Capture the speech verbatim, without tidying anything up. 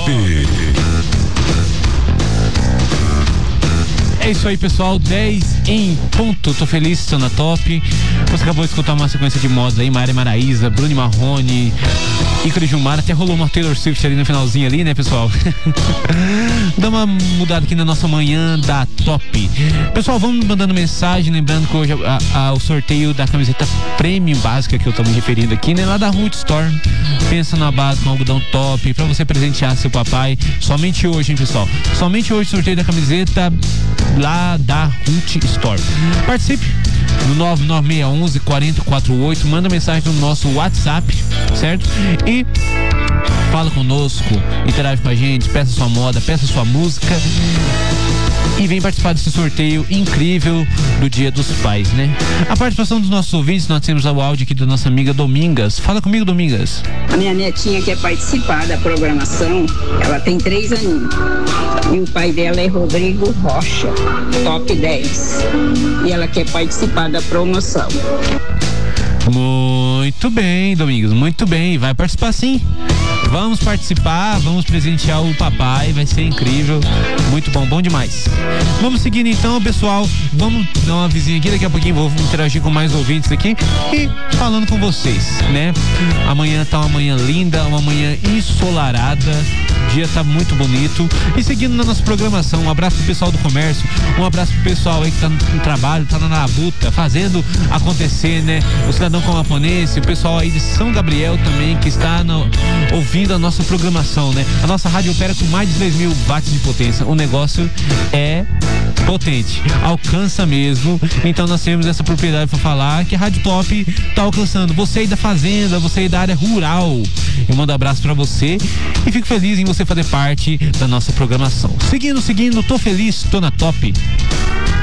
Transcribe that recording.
Top. É isso aí, pessoal, dez em ponto. Tô feliz, estou na Top. Você acabou de escutar uma sequência de modas aí, Mari Maraíza, Bruno Marrone, Ícaro Gilmar, até rolou uma Taylor Swift ali no finalzinho ali, né, pessoal? Dá uma mudada aqui na nossa manhã da Top. Pessoal, vamos mandando mensagem, lembrando que hoje a, a, o sorteio da camiseta Premium básica que eu tô me referindo aqui, né, lá da Root Store. Pensa na base com algodão top, pra você presentear seu papai. Somente hoje, hein, pessoal? Somente hoje, sorteio da camiseta lá da Root Store. Participe no nove nove seis um um quatro zero quatro oito, manda mensagem no nosso WhatsApp, certo? E fala conosco, interage com a gente, peça sua moda, peça sua música e vem participar desse sorteio incrível do Dia dos Pais, né? A participação dos nossos ouvintes, nós temos o áudio aqui da nossa amiga Domingas. Fala comigo, Domingas. A minha netinha quer participar da programação, ela tem três aninhos. E o pai dela é Rodrigo Rocha, top dez. E ela quer participar da promoção. Muito bem, Domingos, muito bem, vai participar sim. Vamos participar, vamos presentear o papai, vai ser incrível, muito bom, bom demais. Vamos seguindo então, pessoal, vamos dar uma vizinha aqui, daqui a pouquinho vou interagir com mais ouvintes aqui e falando com vocês, né? Amanhã tá uma manhã linda, uma manhã ensolarada, o dia tá muito bonito. E seguindo na nossa programação, um abraço pro pessoal do comércio, um abraço pro pessoal aí que tá no, no trabalho, tá na labuta, fazendo acontecer, né? O cidadão comaponense, o pessoal aí de São Gabriel também, que está no, ouvindo a nossa programação, né? A nossa rádio opera com mais de dois mil watts de potência. O negócio é potente, alcança mesmo. Então nós temos essa propriedade para falar que a Rádio Top tá alcançando você aí da fazenda, você aí da área rural. Eu mando um abraço para você e fico feliz em você fazer parte da nossa programação. Seguindo, seguindo, tô feliz, tô na Top.